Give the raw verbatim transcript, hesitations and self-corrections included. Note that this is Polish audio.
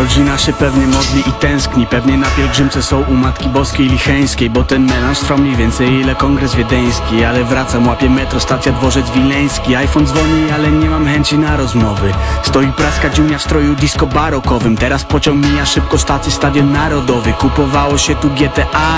Rodzina się pewnie modli i tęskni, pewnie na pielgrzymce są u Matki Boskiej Licheńskiej, bo ten melanż trwa mniej więcej ile kongres wiedeński. Ale wracam, łapię metro, stacja dworzec wileński. iPhone dzwoni, ale nie mam chęci na rozmowy. Stoi praska dziunia w stroju disco barokowym. Teraz pociąg mija szybko stację, Stadion Narodowy. Kupowało się tu G T A